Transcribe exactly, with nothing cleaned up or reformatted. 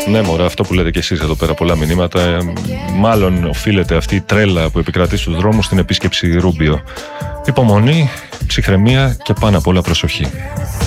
Ναι, μωρά, αυτό που λέτε κι εσείς εδώ πέρα, πολλά μηνύματα. Ε, μάλλον οφείλεται αυτή η τρέλα που επικρατεί στους δρόμους στην επίσκεψη Ρούμπιο. Υπομονή, ψυχραιμία και πάνω απ' όλα προσοχή.